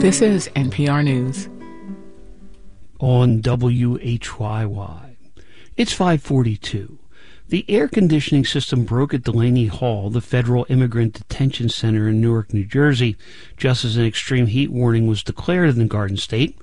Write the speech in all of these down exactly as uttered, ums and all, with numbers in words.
This is N P R News. On W H Y Y. It's five forty-two. The air conditioning system broke at Delaney Hall, the federal immigrant detention center in Newark, New Jersey, just as an extreme heat warning was declared in the Garden State.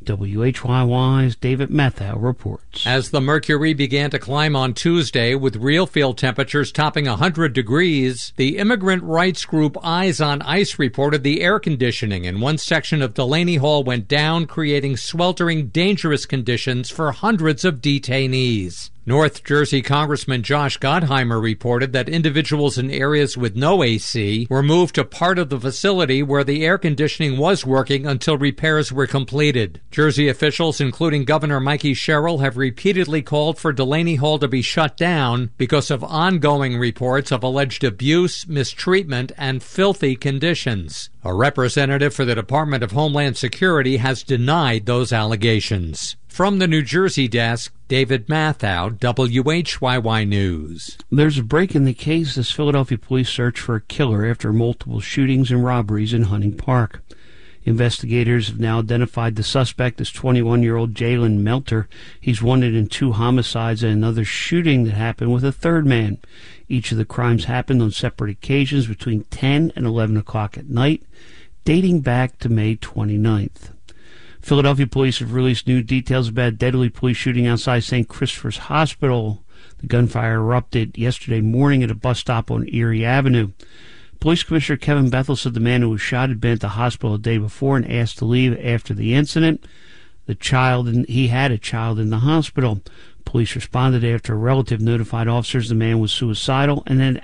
W H Y Y's David Mathau reports. As the mercury began to climb on Tuesday, with real field temperatures topping one hundred degrees, the immigrant rights group Eyes on Ice reported the air conditioning in one section of Delaney Hall went down, creating sweltering, dangerous conditions for hundreds of detainees. North Jersey Congressman Josh Gottheimer reported that individuals in areas with no A C were moved to part of the facility where the air conditioning was working until repairs were completed. Jersey officials, including Governor Mikey Sherrill, have repeatedly called for Delaney Hall to be shut down because of ongoing reports of alleged abuse, mistreatment, and filthy conditions. A representative for the Department of Homeland Security has denied those allegations. From the New Jersey desk, David Mathau, W H Y Y News. There's a break in the case as Philadelphia police search for a killer after multiple shootings and robberies in Hunting Park. Investigators have now identified the suspect as twenty-one-year-old Jalen Melter. He's wanted in two homicides and another shooting that happened with a third man. Each of the crimes happened on separate occasions between ten and eleven o'clock at night, dating back to May twenty-ninth. Philadelphia police have released new details about a deadly police shooting outside Saint Christopher's Hospital. The gunfire erupted yesterday morning at a bus stop on Erie Avenue. Police Commissioner Kevin Bethel said the man who was shot had been at the hospital the day before and asked to leave after the incident. The child, and he had a child in the hospital. Police responded after a relative notified officers the man was suicidal and had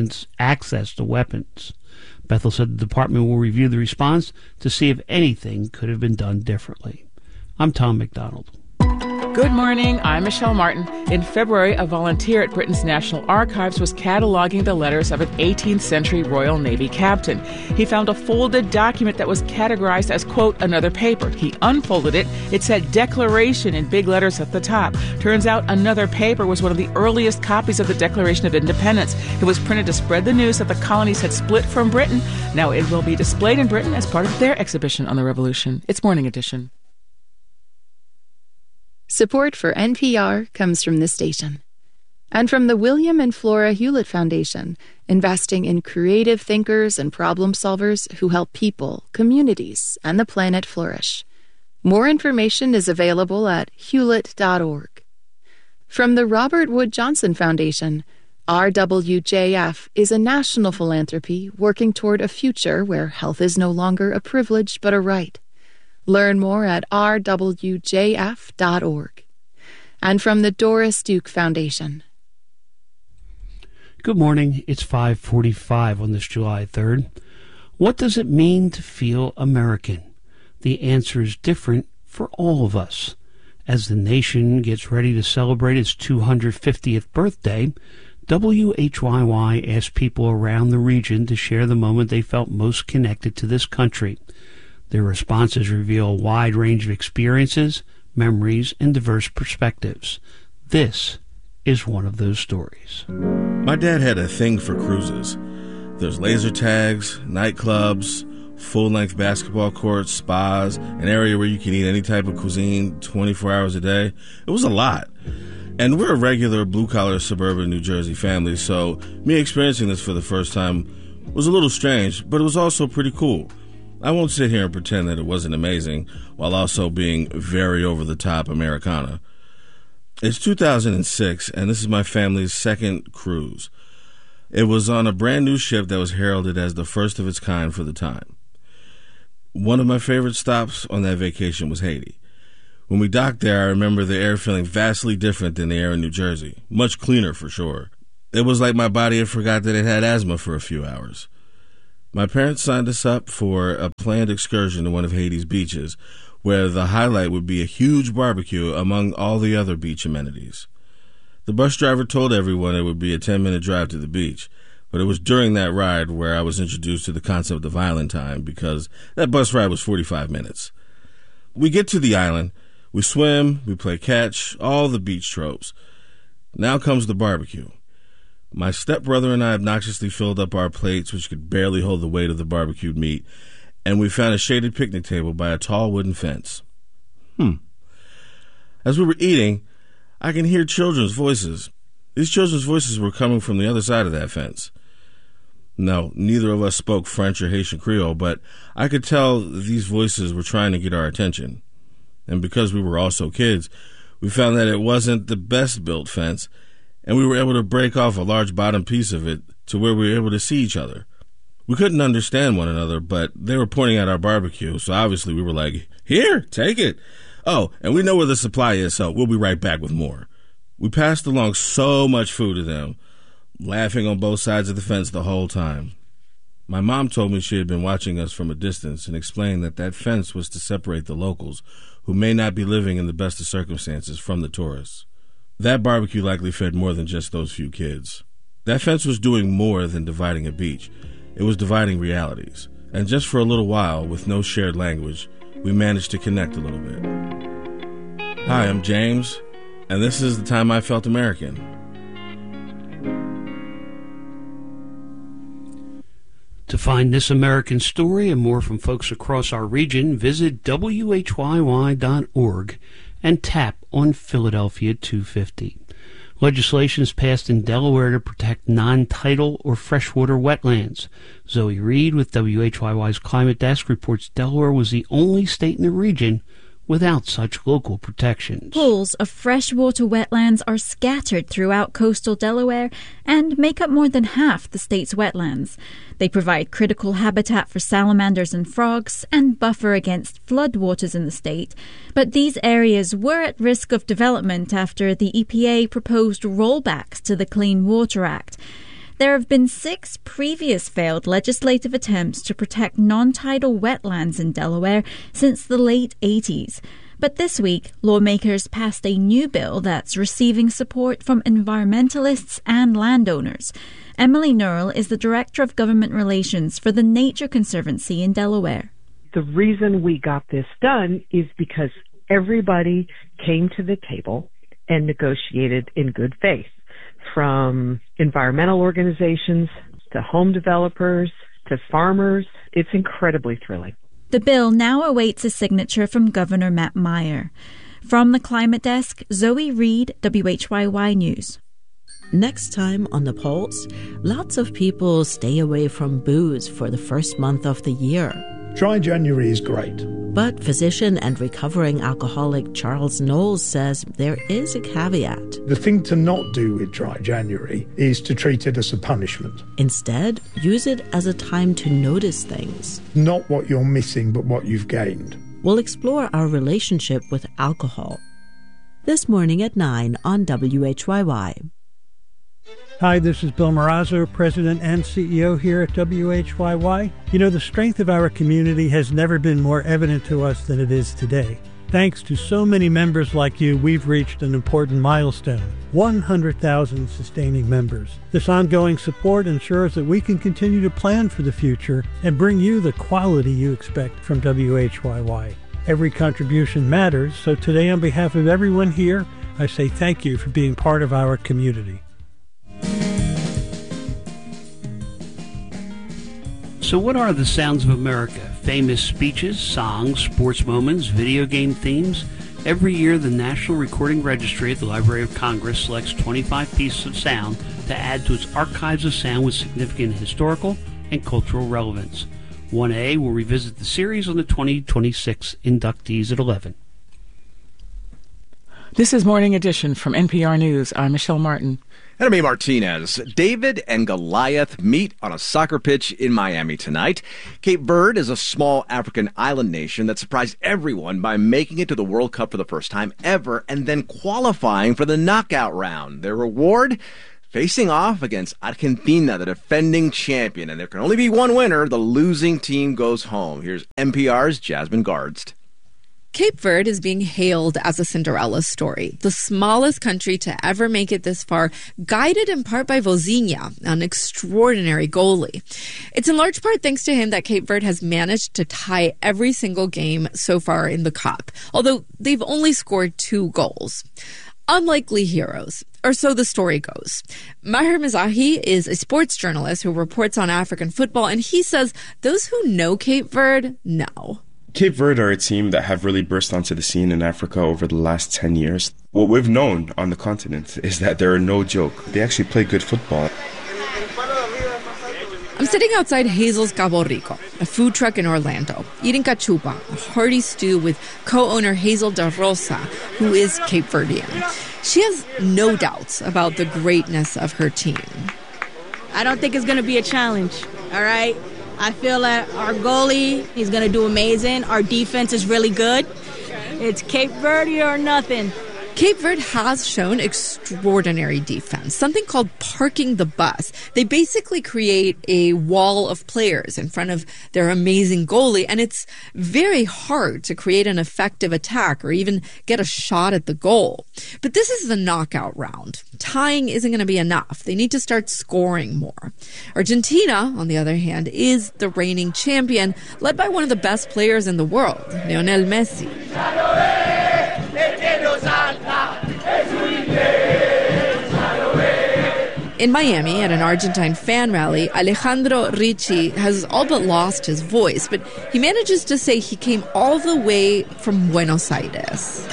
access to weapons. Bethel said the department will review the response to see if anything could have been done differently. I'm Tom McDonald. Good morning, I'm Michelle Martin. In February, a volunteer at Britain's National Archives was cataloging the letters of an eighteenth century Royal Navy captain. He found a folded document that was categorized as, quote, another paper. He unfolded it. It said Declaration in big letters at the top. Turns out another paper was one of the earliest copies of the Declaration of Independence. It was printed to spread the news that the colonies had split from Britain. Now it will be displayed in Britain as part of their exhibition on the Revolution. It's Morning Edition. Support for N P R comes from this station and from the William and Flora Hewlett Foundation, investing in creative thinkers and problem solvers who help people, communities, and the planet flourish. More information is available at hewlett dot org. From the Robert Wood Johnson Foundation, R W J F is a national philanthropy working toward a future where health is no longer a privilege but a right. Learn more at r w j f dot org. And from the Doris Duke Foundation. Good morning. It's five forty-five on this July third. What does it mean to feel American? The answer is different for all of us. As the nation gets ready to celebrate its two hundred fiftieth birthday, W H Y Y asked people around the region to share the moment they felt most connected to this country. Their responses reveal a wide range of experiences, memories, and diverse perspectives. This is one of those stories. My dad had a thing for cruises. There's laser tags, nightclubs, full-length basketball courts, spas, an area where you can eat any type of cuisine twenty-four hours a day. It was a lot. And we're a regular blue-collar suburban New Jersey family, so me experiencing this for the first time was a little strange, but it was also pretty cool. I won't sit here and pretend that it wasn't amazing while also being very over-the-top Americana. It's two thousand six, and this is my family's second cruise. It was on a brand new ship that was heralded as the first of its kind for the time. One of my favorite stops on that vacation was Haiti. When we docked there, I remember the air feeling vastly different than the air in New Jersey. Much cleaner, for sure. It was like my body had forgot that it had asthma for a few hours. My parents signed us up for a planned excursion to one of Haiti's beaches, where the highlight would be a huge barbecue among all the other beach amenities. The bus driver told everyone it would be a ten-minute drive to the beach, but it was during that ride where I was introduced to the concept of island time, because that bus ride was forty-five minutes. We get to the island, we swim, we play catch, all the beach tropes. Now comes the barbecue. My stepbrother and I obnoxiously filled up our plates, which could barely hold the weight of the barbecued meat, and we found a shaded picnic table by a tall wooden fence. Hmm. As we were eating, I can hear children's voices. These children's voices were coming from the other side of that fence. No, neither of us spoke French or Haitian Creole, but I could tell these voices were trying to get our attention. And because we were also kids, we found that it wasn't the best built fence, and we were able to break off a large bottom piece of it to where we were able to see each other. We couldn't understand one another, but they were pointing at our barbecue, so obviously we were like, "Here, take it." Oh, and we know where the supply is, so we'll be right back with more. We passed along so much food to them, laughing on both sides of the fence the whole time. My mom told me she had been watching us from a distance and explained that that fence was to separate the locals, who may not be living in the best of circumstances, from the tourists. That barbecue likely fed more than just those few kids. That fence was doing more than dividing a beach. It was dividing realities. And just for a little while, with no shared language, we managed to connect a little bit. Hi, I'm James, and this is the time I felt American. To find this American story and more from folks across our region, visit W H Y Y dot org and tap on Philadelphia two fifty. Legislation is passed in Delaware to protect non-tidal or freshwater wetlands. Zoe Reed with W H Y Y's Climate Desk reports Delaware was the only state in the region without such local protections. Pools of freshwater wetlands are scattered throughout coastal Delaware and make up more than half the state's wetlands. They provide critical habitat for salamanders and frogs and buffer against floodwaters in the state. But these areas were at risk of development after the E P A proposed rollbacks to the Clean Water Act. There have been six previous failed legislative attempts to protect non-tidal wetlands in Delaware since the late eighties. But this week, lawmakers passed a new bill that's receiving support from environmentalists and landowners. Emily Nurl is the Director of Government Relations for the Nature Conservancy in Delaware. The reason we got this done is because everybody came to the table and negotiated in good faith. From environmental organizations to home developers to farmers. It's incredibly thrilling. The bill now awaits a signature from Governor Matt Meyer. From the Climate Desk, Zoe Reed, W H Y Y News. Next time on The Pulse, lots of people stay away from booze for the first month of the year. Dry January is great. But physician and recovering alcoholic Charles Knowles says there is a caveat. The thing to not do with Dry January is to treat it as a punishment. Instead, use it as a time to notice things. Not what you're missing, but what you've gained. We'll explore our relationship with alcohol. This morning at nine on W H Y Y. Hi, this is Bill Marazzo, President and C E O here at W H Y Y. You know, the strength of our community has never been more evident to us than it is today. Thanks to so many members like you, we've reached an important milestone, one hundred thousand sustaining members. This ongoing support ensures that we can continue to plan for the future and bring you the quality you expect from W H Y Y. Every contribution matters, so today on behalf of everyone here, I say thank you for being part of our community. So what are the sounds of America? Famous speeches, songs, sports moments, video game themes? Every year, the National Recording Registry at the Library of Congress selects twenty-five pieces of sound to add to its archives of sound with significant historical and cultural relevance. one A will revisit the series on the twenty twenty-six inductees at eleven. This is Morning Edition from N P R News. I'm Michelle Martin. And I'm A. Martinez. David and Goliath meet on a soccer pitch in Miami tonight. Cape Verde is a small African island nation that surprised everyone by making it to the World Cup for the first time ever and then qualifying for the knockout round. Their reward? Facing off against Argentina, the defending champion. And there can only be one winner. The losing team goes home. Here's N P R's Jasmine Gardst. Cape Verde is being hailed as a Cinderella story, the smallest country to ever make it this far, guided in part by Vozinha, an extraordinary goalie. It's in large part thanks to him that Cape Verde has managed to tie every single game so far in the Cup, although they've only scored two goals. Unlikely heroes, or so the story goes. Maher Mizrahi is a sports journalist who reports on African football, and he says those who know Cape Verde know. Cape Verde are a team that have really burst onto the scene in Africa over the last ten years. What we've known on the continent is that they're no joke. They actually play good football. I'm sitting outside Hazel's Cabo Rico, a food truck in Orlando, eating cachupa, a hearty stew with co-owner Hazel Da Rosa, who is Cape Verdean. She has no doubts about the greatness of her team. I don't think it's going to be a challenge, all right? I feel that our goalie, he's going to do amazing. Our defense is really good. It's Cape Verde or nothing. Cape Verde has shown extraordinary defense, something called parking the bus. They basically create a wall of players in front of their amazing goalie, and it's very hard to create an effective attack or even get a shot at the goal. But this is the knockout round. Tying isn't going to be enough. They need to start scoring more. Argentina, on the other hand, is the reigning champion, led by one of the best players in the world, Lionel Messi. In Miami, at an Argentine fan rally, Alejandro Ricci has all but lost his voice, but he manages to say he came all the way from Buenos Aires.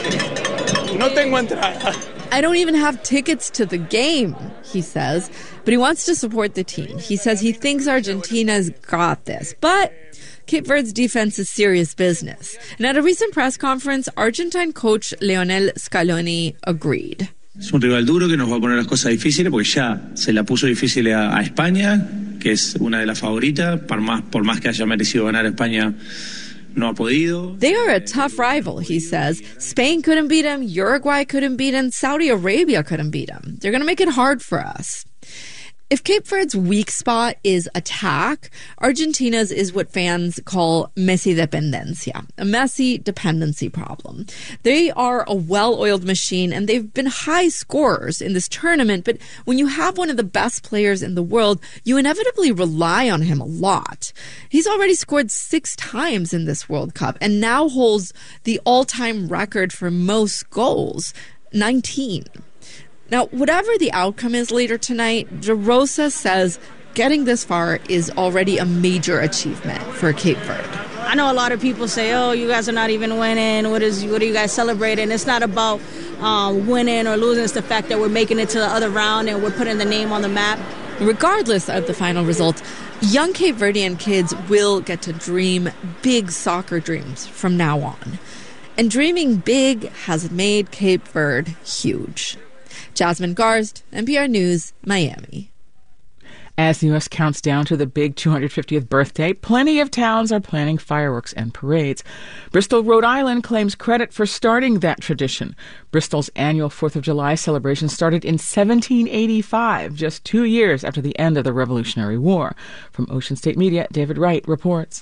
I don't even have tickets to the game, he says, but he wants to support the team. He says he thinks Argentina's got this, but Cape Verde's defense is serious business. And at a recent press conference, Argentine coach Lionel Scaloni agreed. Es un rival duro que nos va a poner las cosas difíciles porque ya se la puso difícil a, a España, que es una de las favoritas, por más, por más que haya merecido ganar España, no ha podido. They are a tough rival, he says. Spain couldn't beat him, Uruguay couldn't beat him, Saudi Arabia couldn't beat him. They're going to make it hard for us. If Cape Verde's weak spot is attack, Argentina's is what fans call Messi dependencia, a Messi dependency problem. They are a well-oiled machine, and they've been high scorers in this tournament, but when you have one of the best players in the world, you inevitably rely on him a lot. He's already scored six times in this World Cup, and now holds the all-time record for most goals, nineteen. Now, whatever the outcome is later tonight, De Rosa says getting this far is already a major achievement for Cape Verde. I know a lot of people say, oh, you guys are not even winning. What is? What are you guys celebrating? It's not about um, winning or losing. It's the fact that we're making it to the other round and we're putting the name on the map. Regardless of the final result, young Cape Verdean kids will get to dream big soccer dreams from now on. And dreaming big has made Cape Verde huge. Jasmine Garst, N P R News, Miami. As the U S counts down to the big two hundred fiftieth birthday, plenty of towns are planning fireworks and parades. Bristol, Rhode Island claims credit for starting that tradition. Bristol's annual fourth of July celebration started in seventeen eighty-five, just two years after the end of the Revolutionary War. From Ocean State Media, David Wright reports.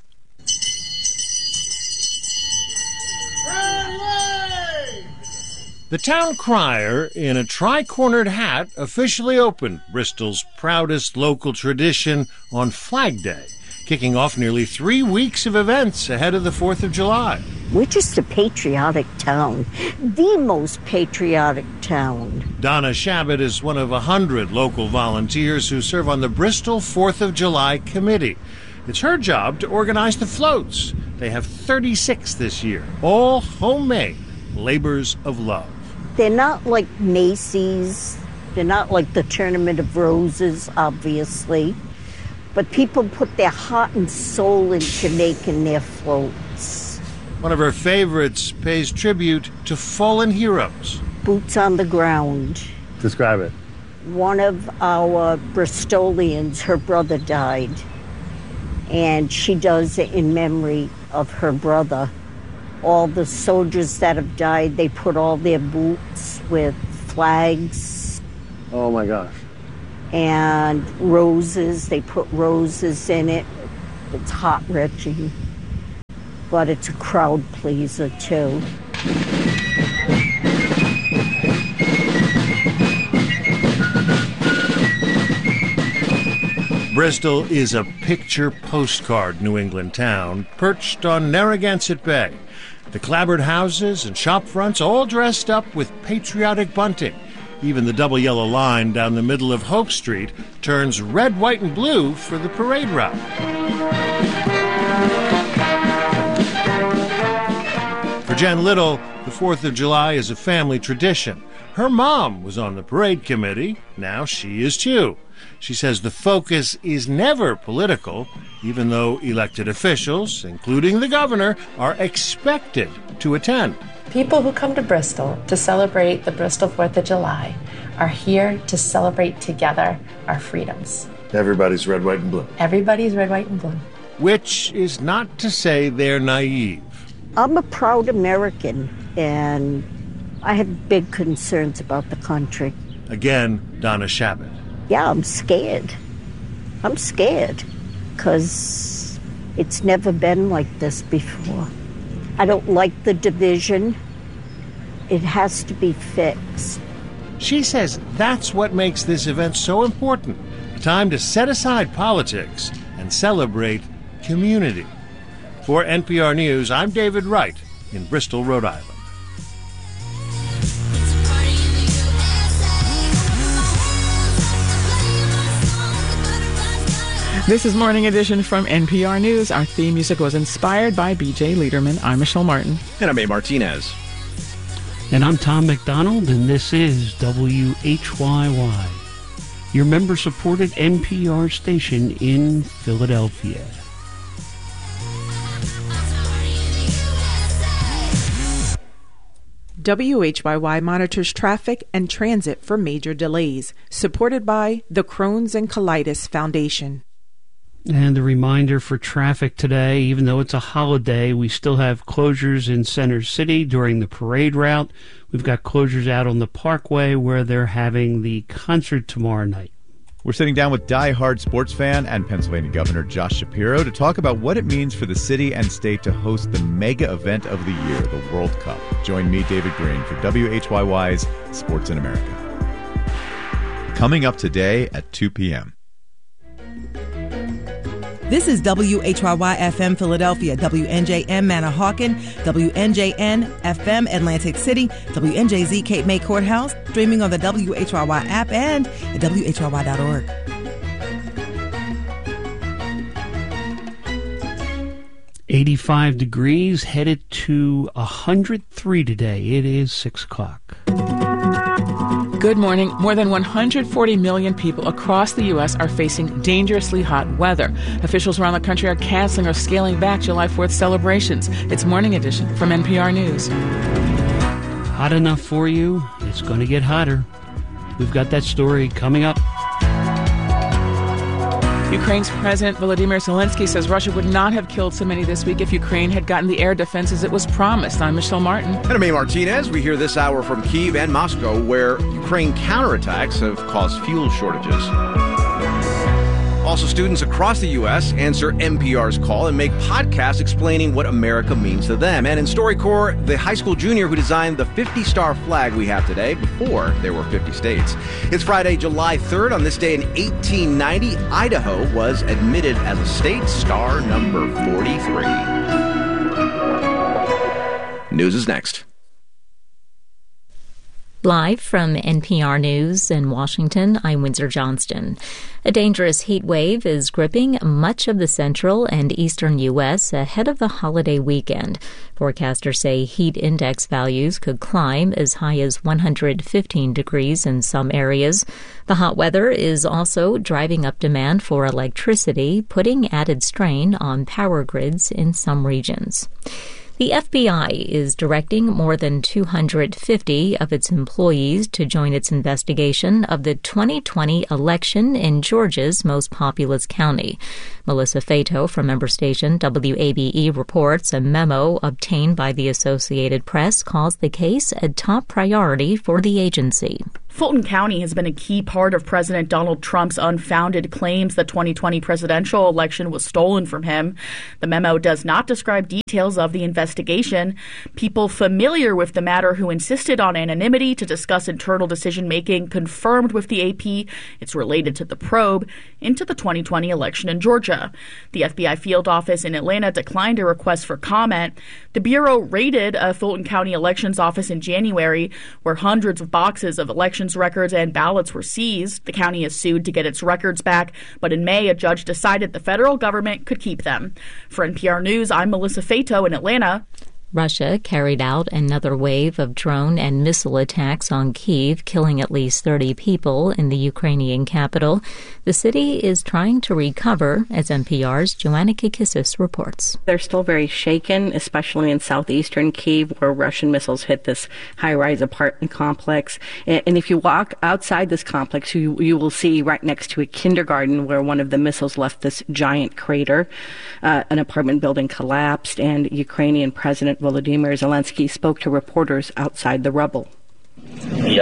The town crier, in a tri-cornered hat, officially opened Bristol's proudest local tradition on Flag Day, kicking off nearly three weeks of events ahead of the fourth of July. We're just a patriotic town, the most patriotic town. Donna Shabbat is one of a hundred local volunteers who serve on the Bristol fourth of July Committee. It's her job to organize the floats. They have thirty-six this year, all homemade labors of love. They're not like Macy's. They're not like the Tournament of Roses, obviously. But people put their heart and soul into making their floats. One of her favorites pays tribute to fallen heroes. Boots on the ground. Describe it. One of our Bristolians, her brother died. And she does it in memory of her brother. All the soldiers that have died, they put all their boots with flags. Oh my gosh. And roses, they put roses in it. It's heart-wrenching, but it's a crowd pleaser too. Bristol is a picture postcard New England town perched on Narragansett Bay. The clapboard houses and shop fronts all dressed up with patriotic bunting. Even the double yellow line down the middle of Hope Street turns red, white, and blue for the parade route. For Jen Little, the fourth of July is a family tradition. Her mom was on the parade committee. Now she is too. She says the focus is never political, even though elected officials, including the governor, are expected to attend. People who come to Bristol to celebrate the Bristol fourth of July are here to celebrate together our freedoms. Everybody's red, white, and blue. Everybody's red, white, and blue. Which is not to say they're naive. I'm a proud American, and I have big concerns about the country. Again, Donna Shabbat. Yeah, I'm scared. I'm scared because it's never been like this before. I don't like the division. It has to be fixed. She says that's what makes this event so important. A time to set aside politics and celebrate community. For N P R News, I'm David Wright in Bristol, Rhode Island. This is Morning Edition from N P R News. Our theme music was inspired by B J Liederman. I'm Michelle Martin. And I'm A. Martinez. And I'm Tom McDonald, and this is W H Y Y, your member-supported N P R station in Philadelphia. W H Y Y monitors traffic and transit for major delays, supported by the Crohn's and Colitis Foundation. And a reminder for traffic today, even though it's a holiday, we still have closures in Center City during the parade route. We've got closures out on the Parkway where they're having the concert tomorrow night. We're sitting down with die-hard sports fan and Pennsylvania Governor Josh Shapiro to talk about what it means for the city and state to host the mega event of the year, the World Cup. Join me, David Green, for W H Y Y's Sports in America. Coming up today at two p.m. This is W H Y Y F M Philadelphia, W N J M Manahawkin, W N J N F M Atlantic City, W N J Z Cape May Courthouse, streaming on the W H Y Y app and at W H Y Y dot org. eighty-five degrees, headed to one hundred three today. It is six o'clock. Good morning. More than one hundred forty million people across the U S are facing dangerously hot weather. Officials around the country are canceling or scaling back July fourth celebrations. It's Morning Edition from N P R News. Hot enough for you? It's going to get hotter. We've got that story coming up. Ukraine's President Volodymyr Zelensky says Russia would not have killed so many this week if Ukraine had gotten the air defenses it was promised. I'm Michelle Martin. And I'm A. Martinez. We hear this hour from Kyiv and Moscow, where Ukraine counterattacks have caused fuel shortages. Also, students across the U S answer N P R's call and make podcasts explaining what America means to them. And in StoryCorps, the high school junior who designed the fifty-star flag we have today before there were fifty states. It's Friday, July third. On this day in eighteen ninety, Idaho was admitted as a state, star number forty-three. News is next. Live from N P R News in Washington, I'm Windsor Johnston. A dangerous heat wave is gripping much of the central and eastern U S ahead of the holiday weekend. Forecasters say heat index values could climb as high as one hundred fifteen degrees in some areas. The hot weather is also driving up demand for electricity, putting added strain on power grids in some regions. The F B I is directing more than two hundred fifty of its employees to join its investigation of the twenty twenty election in Georgia's most populous county. Melissa Fato from member station W A B E reports a memo obtained by the Associated Press calls the case a top priority for the agency. Fulton County has been a key part of President Donald Trump's unfounded claims the twenty twenty presidential election was stolen from him. The memo does not describe details of the investigation. People familiar with the matter who insisted on anonymity to discuss internal decision-making confirmed with the A P it's related to the probe. into the twenty twenty election in Georgia. The F B I field office in Atlanta declined a request for comment. The Bureau raided a Fulton County elections office in January, where hundreds of boxes of elections records and ballots were seized. The county is sued to get its records back, but in May, a judge decided the federal government could keep them. For N P R News, I'm Melissa Fato in Atlanta. Russia carried out another wave of drone and missile attacks on Kyiv, killing at least thirty people in the Ukrainian capital. The city is trying to recover, as N P R's Joanna Kikissis reports. They're still very shaken, especially in southeastern Kyiv, where Russian missiles hit this high-rise apartment complex. And if you walk outside this complex, you, you will see right next to a kindergarten where one of the missiles left this giant crater. Uh, an apartment building collapsed, and Ukrainian President Volodymyr Zelensky spoke to reporters outside the rubble. He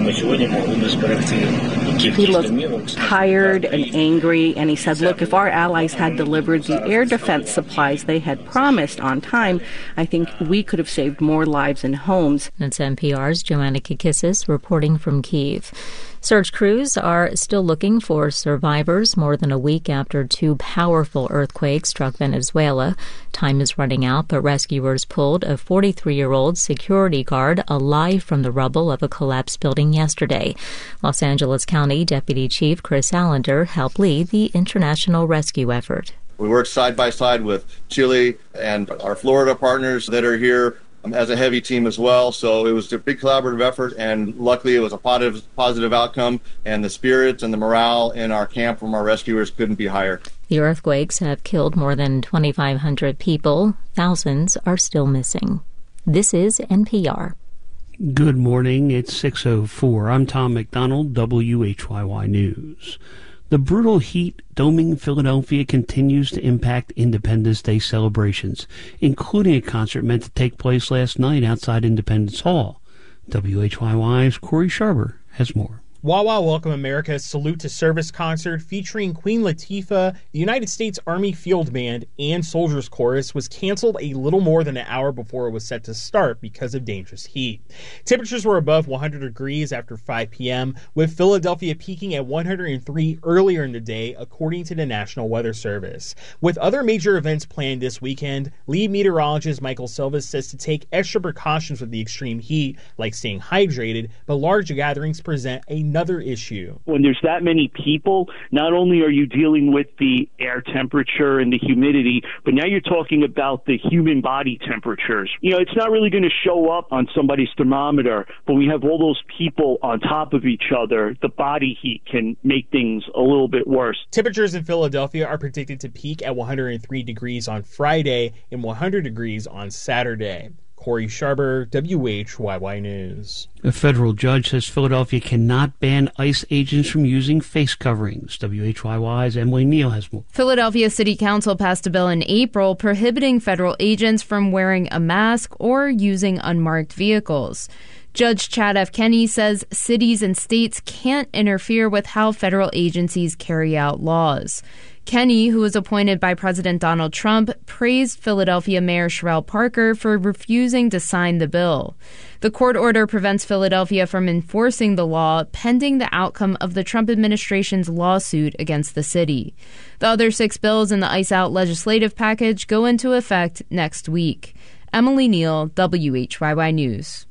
looked tired and angry, and he said, look, if our allies had delivered the air defense supplies they had promised on time, I think we could have saved more lives and homes. That's N P R's Joanna Kikissis reporting from Kyiv. Search crews are still looking for survivors more than a week after two powerful earthquakes struck Venezuela. Time is running out, but rescuers pulled a forty-three-year-old security guard alive from the rubble of a collapsed building yesterday. Los Angeles County Deputy Chief Chris Allender helped lead the international rescue effort. We worked side by side with Chile and our Florida partners that are here as a heavy team as well. So it was a big collaborative effort, and luckily it was a positive, positive outcome, and the spirits and the morale in our camp from our rescuers couldn't be higher. The earthquakes have killed more than twenty-five hundred people. Thousands are still missing. This is N P R. Good morning. It's six oh four. I'm Tom McDonald, W H Y Y News. The brutal heat doming Philadelphia continues to impact Independence Day celebrations, including a concert meant to take place last night outside Independence Hall. W H Y Y's Corey Sharber has more. Wawa Welcome America's Salute to Service concert featuring Queen Latifah, the United States Army Field Band, and Soldiers Chorus was canceled a little more than an hour before it was set to start because of dangerous heat. Temperatures were above one hundred degrees after five p.m., with Philadelphia peaking at one hundred three earlier in the day, according to the National Weather Service. With other major events planned this weekend, lead meteorologist Michael Silvas says to take extra precautions with the extreme heat, like staying hydrated, but large gatherings present a another issue. When there's that many people, not only are you dealing with the air temperature and the humidity, but now you're talking about the human body temperatures. You know, it's not really going to show up on somebody's thermometer, but when you have all those people on top of each other, the body heat can make things a little bit worse. Temperatures in Philadelphia are predicted to peak at one hundred three degrees on Friday and one hundred degrees on Saturday. Corey Sharber, W H Y Y News. A federal judge says Philadelphia cannot ban ICE agents from using face coverings. W H Y Y's Emily Neal has more. Philadelphia City Council passed a bill in April prohibiting federal agents from wearing a mask or using unmarked vehicles. Judge Chad F. Kenney says cities and states can't interfere with how federal agencies carry out laws. Kenney, who was appointed by President Donald Trump, praised Philadelphia Mayor Sherrell Parker for refusing to sign the bill. The court order prevents Philadelphia from enforcing the law pending the outcome of the Trump administration's lawsuit against the city. The other six bills in the ICE Out legislative package go into effect next week. Emily Neal, W H Y Y News.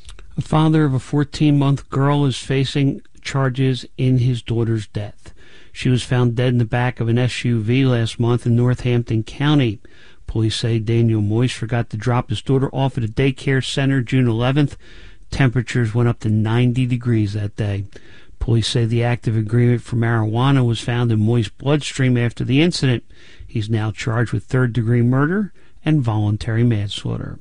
A father of a fourteen-month girl is facing charges in his daughter's death. She was found dead in the back of an S U V last month in Northampton County. Police say Daniel Moyes forgot to drop his daughter off at a daycare center June eleventh. Temperatures went up to ninety degrees that day. Police say the active ingredient for marijuana was found in Moyes' bloodstream after the incident. He's now charged with third-degree murder and voluntary manslaughter.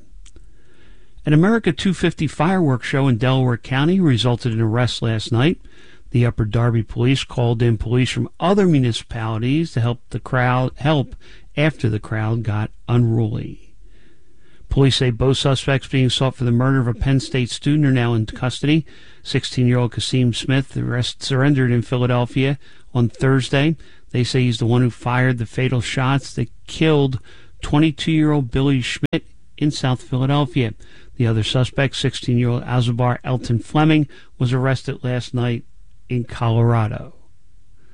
An America two fifty fireworks show in Delaware County resulted in arrests last night. The Upper Darby police called in police from other municipalities to help the crowd help after the crowd got unruly. Police say both suspects being sought for the murder of a Penn State student are now in custody. sixteen-year-old Kasim Smith, the rest surrendered in Philadelphia on Thursday. They say he's the one who fired the fatal shots that killed twenty-two-year-old Billy Schmidt in South Philadelphia. The other suspect, sixteen-year-old Alzabar Elton Fleming, was arrested last night in Colorado.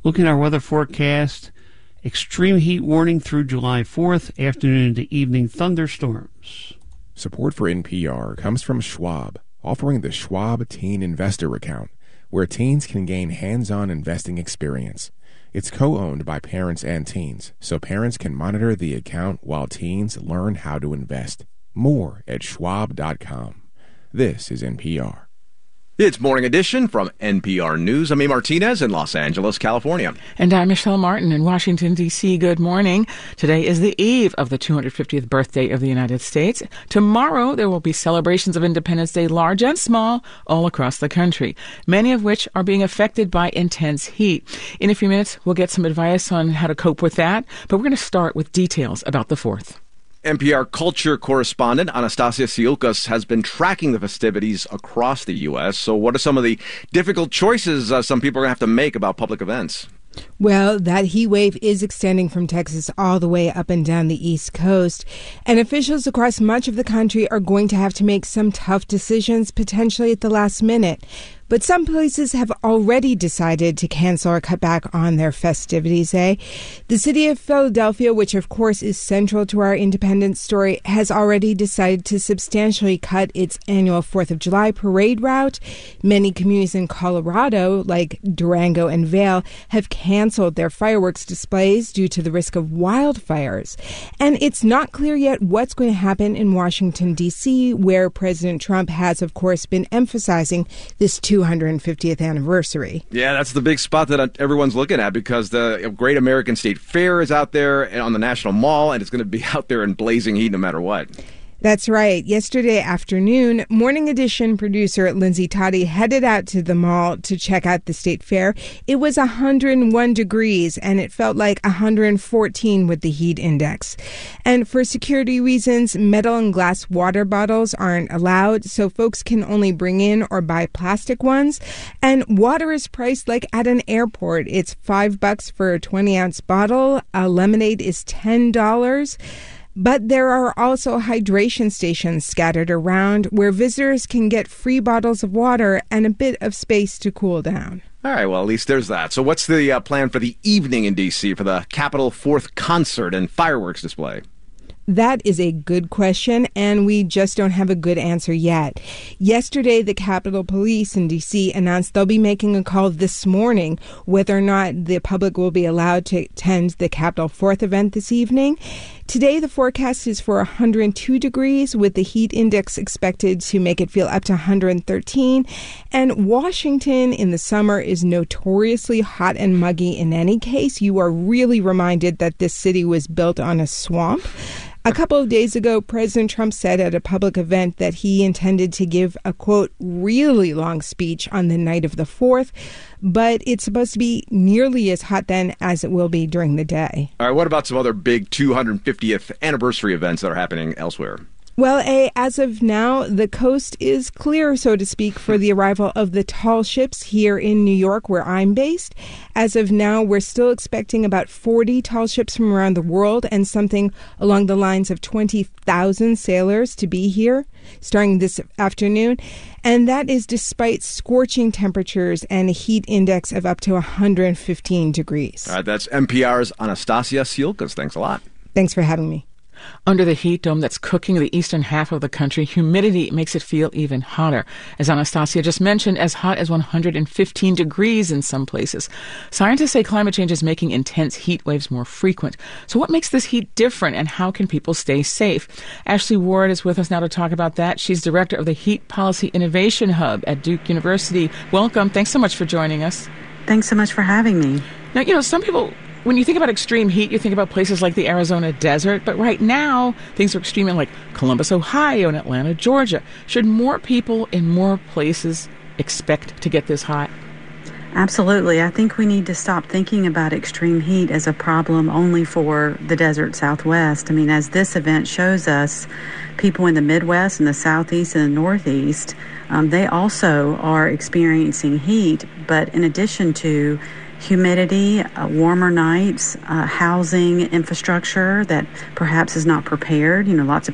Looking at our weather forecast, extreme heat warning through July fourth, afternoon into evening thunderstorms. Support for N P R comes from Schwab, offering the Schwab Teen Investor Account, where teens can gain hands-on investing experience. It's co-owned by parents and teens, so parents can monitor the account while teens learn how to invest. More at schwab dot com. This is N P R. It's Morning Edition from N P R News. I'm A. Martinez in Los Angeles, California. And I'm Michelle Martin in Washington, D C Good morning. Today is the eve of the two hundred fiftieth birthday of the United States. Tomorrow, there will be celebrations of Independence Day, large and small, all across the country, many of which are being affected by intense heat. In a few minutes, we'll get some advice on how to cope with that, but we're going to start with details about the fourth. N P R culture correspondent Anastasia Siulkas has been tracking the festivities across the U S. So what are some of the difficult choices uh, some people are going to have to make about public events? Well, that heat wave is extending from Texas all the way up and down the East Coast. And officials across much of the country are going to have to make some tough decisions, potentially at the last minute. But some places have already decided to cancel or cut back on their festivities, eh? The city of Philadelphia, which of course is central to our independence story, has already decided to substantially cut its annual fourth of July parade route. Many communities in Colorado, like Durango and Vail, have canceled their fireworks displays due to the risk of wildfires. And it's not clear yet what's going to happen in Washington, D C, where President Trump has, of course, been emphasizing this two hundred fiftieth anniversary. Yeah, that's the big spot that everyone's looking at because the Great American State Fair is out there on the National Mall, and it's going to be out there in blazing heat no matter what. That's right. Yesterday afternoon, Morning Edition producer Lindsay Toddy headed out to the mall to check out the state fair. It was one hundred one degrees, and it felt like one hundred fourteen with the heat index. And for security reasons, metal and glass water bottles aren't allowed, so folks can only bring in or buy plastic ones. And water is priced like at an airport. It's five bucks for a twenty-ounce bottle. A lemonade is ten dollars. But there are also hydration stations scattered around where visitors can get free bottles of water and a bit of space to cool down. All right, well, at least there's that. So what's the uh, plan for the evening in D C for the Capitol fourth concert and fireworks display? That is a good question, and we just don't have a good answer yet. Yesterday, the Capitol Police in D C announced they'll be making a call this morning whether or not the public will be allowed to attend the Capitol fourth event this evening. Today, the forecast is for one hundred two degrees, with the heat index expected to make it feel up to one hundred thirteen. And Washington in the summer is notoriously hot and muggy in any case. You are really reminded that this city was built on a swamp. A couple of days ago, President Trump said at a public event that he intended to give a, quote, really long speech on the night of the fourth, but it's supposed to be nearly as hot then as it will be during the day. All right, what about some other big two hundred fiftieth anniversary events that are happening elsewhere? Well, A, as of now, the coast is clear, so to speak, for the arrival of the tall ships here in New York, where I'm based. As of now, we're still expecting about forty tall ships from around the world and something along the lines of twenty thousand sailors to be here starting this afternoon. And that is despite scorching temperatures and a heat index of up to one hundred fifteen degrees. All right, that's N P R's Anastasia Siulkas. Thanks a lot. Thanks for having me. Under the heat dome that's cooking the eastern half of the country, humidity makes it feel even hotter. As Anastasia just mentioned, as hot as one hundred fifteen degrees in some places. Scientists say climate change is making intense heat waves more frequent. So what makes this heat different, and how can people stay safe? Ashley Ward is with us now to talk about that. She's director of the Heat Policy Innovation Hub at Duke University. Welcome. Thanks so much for joining us. Thanks so much for having me. Now, you know, some people... When you think about extreme heat, you think about places like the Arizona desert, but right now, things are extreme in like Columbus, Ohio, and Atlanta, Georgia. Should more people in more places expect to get this hot? Absolutely. I think we need to stop thinking about extreme heat as a problem only for the desert Southwest. I mean, as this event shows us, people in the Midwest and the Southeast and the Northeast, um, they also are experiencing heat, but in addition to humidity, uh, warmer nights, uh, housing infrastructure that perhaps is not prepared. You know, lots of